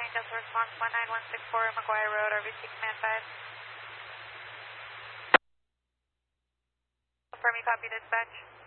Delta response 19164 McGuire Road, RVC Command 5. Confirm you copy dispatch.